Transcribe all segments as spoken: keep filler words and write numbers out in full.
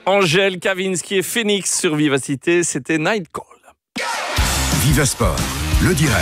Angèle Kavinsky et Phoenix sur Vivacité, c'était Night Call. Vivasport, le direct.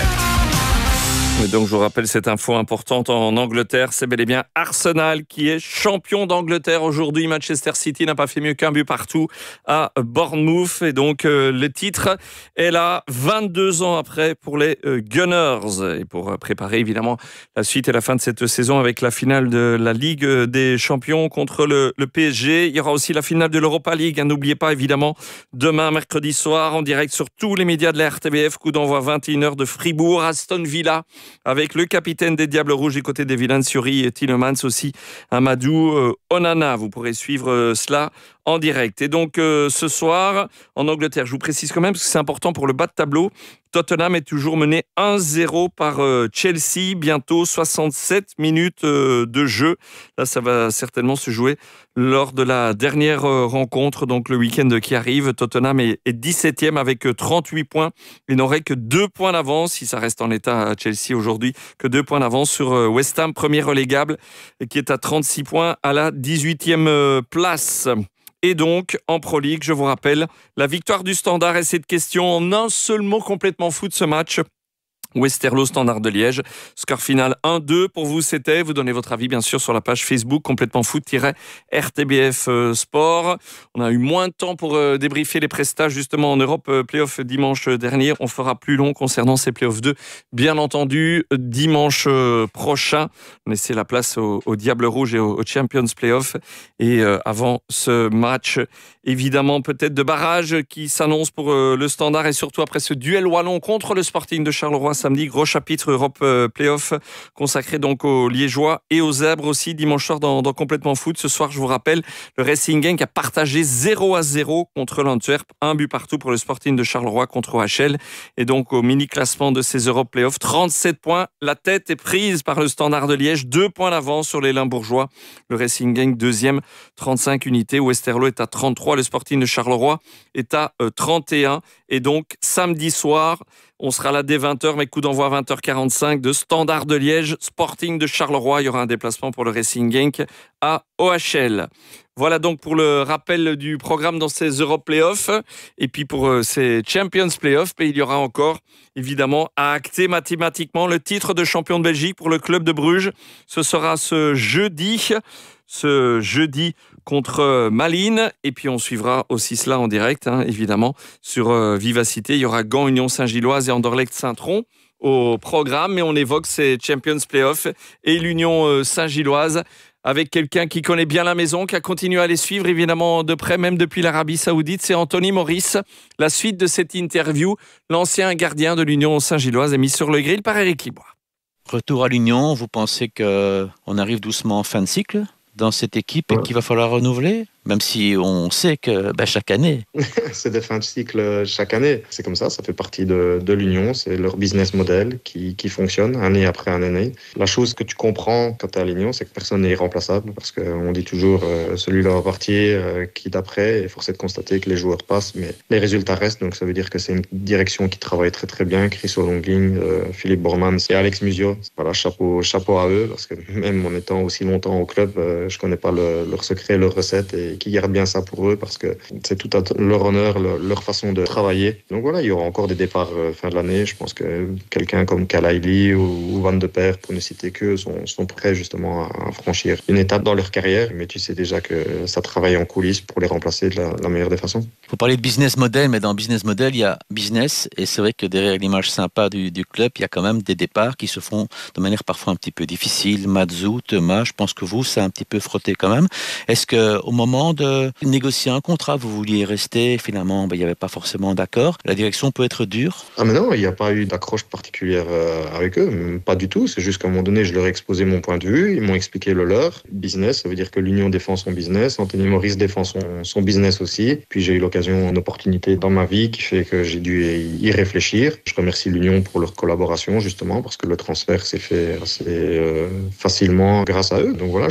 Et donc je vous rappelle cette info importante en Angleterre, c'est bel et bien Arsenal qui est champion d'Angleterre aujourd'hui. Manchester City n'a pas fait mieux qu'un but partout à Bournemouth et donc euh, le titre est là vingt-deux ans après pour les euh, Gunners et pour euh, préparer évidemment la suite et la fin de cette saison avec la finale de la Ligue des Champions contre le, le P S G. Il y aura aussi la finale de l'Europa League, hein, n'oubliez pas évidemment demain mercredi soir en direct sur tous les médias de la R T B F, coup d'envoi vingt et une heures de Fribourg, Aston Villa avec le capitaine des Diables Rouges du côté des Villains, Yuri Tielemans, aussi Amadou euh, Onana. Vous pourrez suivre euh, cela en direct. Et donc euh, ce soir, en Angleterre, je vous précise quand même, parce que c'est important pour le bas de tableau, Tottenham est toujours mené un zéro par euh, Chelsea, bientôt soixante-sept minutes euh, de jeu. Là, ça va certainement se jouer lors de la dernière euh, rencontre, donc le week-end qui arrive. Tottenham est, est dix-septième avec trente-huit points. Il n'aurait que deux points d'avance, si ça reste en état à Chelsea aujourd'hui, que deux points d'avance sur euh, West Ham, premier relégable, qui est à trente-six points à la dix-huitième euh, place. Et donc, en Pro League, je vous rappelle, la victoire du Standard et cette question en un seul mot complètement fou de ce match. Westerlo Standard de Liège, score final un deux pour vous, c'était, vous donnez votre avis bien sûr sur la page Facebook complètement foot-R T B F euh, Sport. On a eu moins de temps pour euh, débriefer les prestats justement en Europe euh, Playoff dimanche dernier, on fera plus long concernant ces Playoff deux, bien entendu dimanche euh, prochain. On laisse la place aux au Diables Rouges et aux au Champions Playoff et euh, avant ce match évidemment peut-être de barrage qui s'annonce pour euh, le Standard et surtout après ce duel wallon contre le Sporting de Charleroi samedi, gros chapitre Europe euh, Playoff consacré donc aux Liégeois et aux Zèbres aussi dimanche soir dans, dans Complètement Foot. Ce soir, je vous rappelle, le Racing Genk a partagé zéro à zéro contre l'Antwerp, un but partout pour le Sporting de Charleroi contre O H L et donc au mini-classement de ces Europe Playoff, trente-sept points, la tête est prise par le Standard de Liège, deux points d'avance sur les Limbourgeois, le Racing Genk deuxième, trente-cinq unités, Westerlo est à trente-trois, le Sporting de Charleroi est à euh, trente et un et donc samedi soir, on sera là dès vingt heures, mais coup d'envoi vingt heures quarante-cinq de Standard de Liège, Sporting de Charleroi. Il y aura un déplacement pour le Racing Genk à O H L. Voilà donc pour le rappel du programme dans ces Europe Playoffs. Et puis pour euh, ces Champions Playoffs, il y aura encore évidemment à acter mathématiquement le titre de champion de Belgique pour le club de Bruges. Ce sera ce jeudi, ce jeudi contre Malines. Et puis on suivra aussi cela en direct, hein, évidemment, sur euh, Vivacité. Il y aura Gand, Union Saint-Gilloise et Anderlecht Saint-Tron au programme. Mais on évoque ces Champions Playoffs et l'Union euh, Saint-Gilloise avec quelqu'un qui connaît bien la maison, qui a continué à les suivre évidemment de près, même depuis l'Arabie Saoudite. C'est Anthony Maurice. La suite de cette interview, l'ancien gardien de l'Union Saint-Gilloise est mis sur le grill par Éric Libois. Retour à l'Union, vous pensez qu'on arrive doucement en fin de cycle dans cette équipe et qu'il va falloir renouveler ? Même si on sait que ben, chaque année... c'est des fins de cycle chaque année. C'est comme ça, ça fait partie de, de l'Union. C'est leur business model qui, qui fonctionne année après année. La chose que tu comprends quand tu es à l'Union, c'est que personne n'est irremplaçable. Parce qu'on dit toujours, euh, celui-là va partir, euh, qui d'après. Et force est de constater que les joueurs passent, mais les résultats restent. Donc ça veut dire que c'est une direction qui travaille très très bien. Chris Olongling, euh, Philippe Bormans et Alex Musio. Voilà, chapeau, chapeau à eux. Parce que même en étant aussi longtemps au club, euh, je connais pas le, leur secret, leur recette. Et qui gardent bien ça pour eux parce que c'est tout à leur honneur, leur, leur façon de travailler. Donc voilà, il y aura encore des départs euh, fin de l'année. Je pense que quelqu'un comme Kalaili ou, ou Van de Peer, pour ne citer qu'eux, sont, sont prêts justement à, à franchir une étape dans leur carrière. Mais tu sais déjà que ça travaille en coulisses pour les remplacer de la, la meilleure des façons. Vous parlez de business model, mais dans business model, il y a business. Et c'est vrai que derrière l'image sympa du, du club, il y a quand même des départs qui se font de manière parfois un petit peu difficile. Matsou, Thomas, je pense que vous, ça a un petit peu frotté quand même. Est-ce qu'au moment de négocier un contrat, vous vouliez rester, finalement, ben, il n'y avait pas forcément d'accord. La direction peut être dure. Ah mais non, il n'y a pas eu d'accroche particulière euh, avec eux, pas du tout. C'est juste qu'à un moment donné, je leur ai exposé mon point de vue, ils m'ont expliqué le leur. Business, ça veut dire que l'Union défend son business, Anthony Maurice défend son, son business aussi. Puis j'ai eu l'occasion, une opportunité dans ma vie qui fait que j'ai dû y réfléchir. Je remercie l'Union pour leur collaboration, justement, parce que le transfert s'est fait assez euh, facilement grâce à eux. Donc voilà,